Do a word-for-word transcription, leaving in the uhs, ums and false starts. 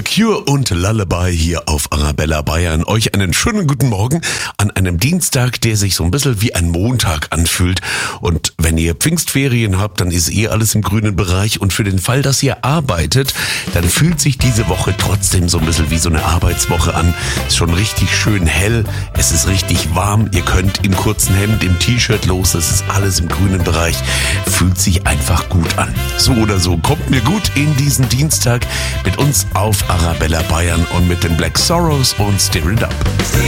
Cure und Lullaby hier auf Arabella Bayern. Euch einen schönen guten Morgen an einem Dienstag, der sich so ein bisschen wie ein Montag anfühlt. Und wenn ihr Pfingstferien habt, dann ist eh alles im grünen Bereich. Und für den Fall, dass ihr arbeitet, dann fühlt sich diese Woche trotzdem so ein bisschen wie so eine Arbeitswoche an. Ist schon richtig schön hell, es ist richtig warm. Ihr könnt im kurzen Hemd, im T-Shirt los, es ist alles im grünen Bereich. Fühlt sich einfach gut an. So oder so, kommt mir gut in diesen Dienstag mit uns auf Arabella Bayern und mit den Black Sorrows und Stir It Up.